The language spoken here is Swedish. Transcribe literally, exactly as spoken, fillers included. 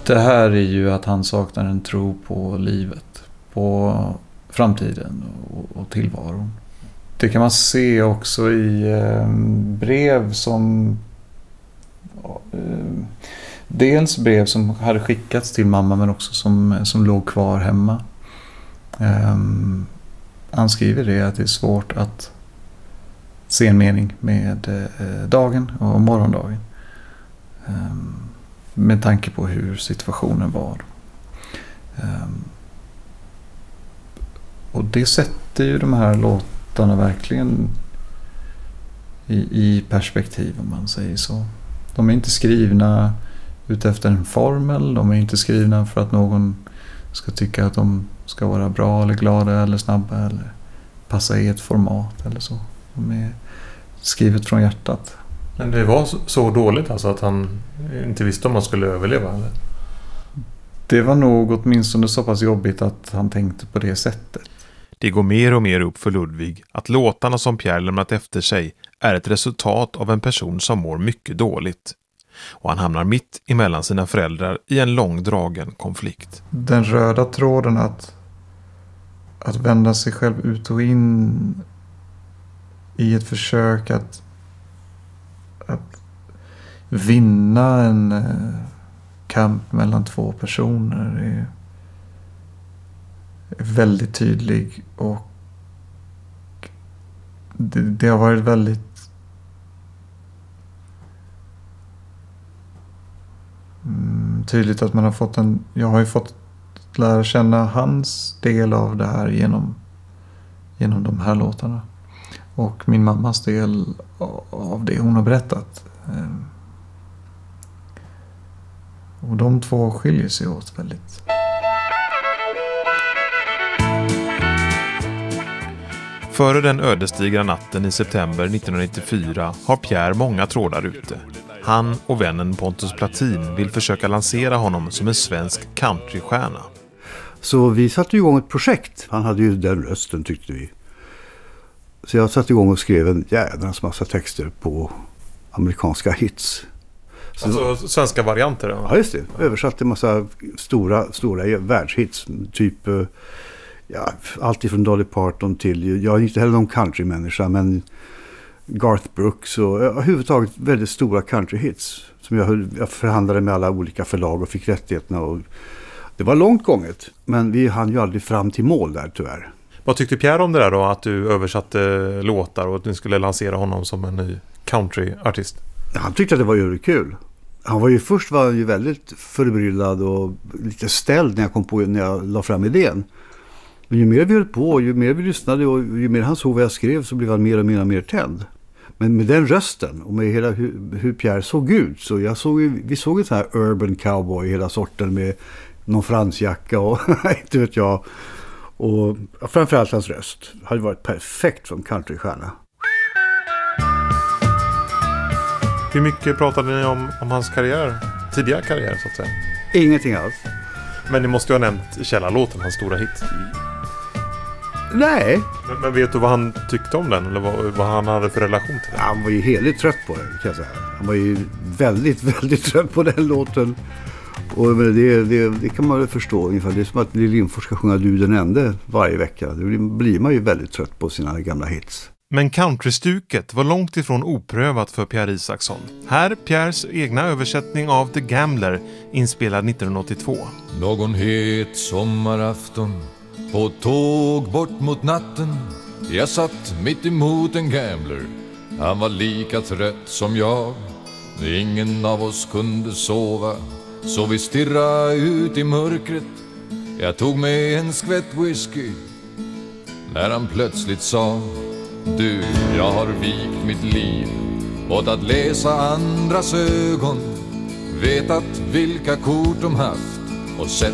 Det här är ju att han saknar en tro på livet, på framtiden och, och tillvaron. Det kan man se också i eh, brev som eh, dels brev som hade skickats till mamma men också som, som låg kvar hemma. Eh, han skriver det att det är svårt att se en mening med eh, dagen och morgondagen. Eh, med tanke på hur situationen var. Eh, och det sätter ju de här låtarna verkligen i, i perspektiv, om man säger så. De är inte skrivna utefter en formel. De är inte skrivna för att någon ska tycka att de ska vara bra eller glada eller snabba eller passa i ett format eller så. De är skrivet från hjärtat. Men det var så dåligt alltså att han inte visste om han skulle överleva, eller? Det var nog åtminstone så pass jobbigt att han tänkte på det sättet. Det går mer och mer upp för Ludvig att låtarna som Pierre lämnat efter sig är ett resultat av en person som mår mycket dåligt. Och han hamnar mitt emellan sina föräldrar i en långdragen konflikt. Den röda tråden att, att vända sig själv ut och in i ett försök att, att vinna en eh, kamp mellan två personer är, är väldigt tydlig, och det, det har varit väldigt mm, tydligt att man har fått en, jag har ju fått lära känna hans del av det här genom, genom de här låtarna. Och min mammas del av det hon har berättat. Och de två skiljer sig åt väldigt. Före den ödesdigra natten i september nittonhundranittiofyra har Pierre många trådar ute. Han och vännen Pontus Platin vill försöka lansera honom som en svensk countrystjärna. Så vi satte igång ett projekt. Han hade ju den rösten, tyckte vi. Så jag satte igång och skrev en jädrans massa texter på amerikanska hits. Så alltså då, svenska varianter? Då? Ja, just det. Översatte en massa stora, stora världshits. Typ, ja, allt ifrån Dolly Parton till, jag är inte heller någon countrymänniska, men Garth Brooks och överhuvudtaget väldigt stora countryhits. Som jag, jag förhandlade med alla olika förlag och fick rättigheterna. Och det var långt gånget, men vi hann ju aldrig fram till mål där, tyvärr. Vad tyckte Pierre om det där då? Att du översatte låtar och att du skulle lansera honom som en ny countryartist? Han tyckte att det var ju kul. Han var ju först var han ju väldigt förbryllad och lite ställd när jag kom på när jag la fram idén. Men ju mer vi höll på, ju mer vi lyssnade och ju mer han såg vad jag skrev, så blev han mer och mer och mer tänd. Men med den rösten och med hela hur, hur Pierre såg ut, så jag såg ju, vi såg en sån här urban cowboy hela sorten med någon fransjacka och inte vet jag. Och framförallt hans röst hade varit perfekt som countrystjärna. Hur mycket pratade ni om, om hans karriär, tidigare karriär så att säga? Ingenting alls. Men ni måste ju ha nämnt Källarlåten, hans stora hit. Nej. Men, men vet du vad han tyckte om den? Eller vad, vad han hade för relation till den? Han var ju heligt trött på den, kan jag säga. Han var ju väldigt, väldigt trött på den låten. Och det, det, det kan man väl förstå ungefär. Det är som att Lill Lindfors ska sjunga Du den ende varje vecka. Då blir man ju väldigt trött på sina gamla hits. Men countrystuket var långt ifrån oprövat för Pierre Isaksson. Här Pierres egna översättning av The Gambler, inspelad nittonhundraåttiotvå. Någon het sommarafton på tåg bort mot natten. Jag satt mitt emot en gambler. Han var lika trött som jag. Ingen av oss kunde sova, så vi stirrade ut i mörkret. Jag tog med en skvätt whisky när han plötsligt sa: du, jag har vikt mitt liv åt att läsa andras ögon, vetat vilka kort de haft och sett